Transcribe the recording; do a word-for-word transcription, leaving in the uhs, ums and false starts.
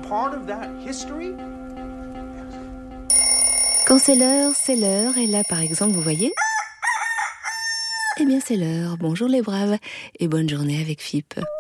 part of that history. Quand c'est l'heure, c'est l'heure. Et là, par exemple, vous voyez ? Eh bien, c'est l'heure. Bonjour les braves et bonne journée avec F I P.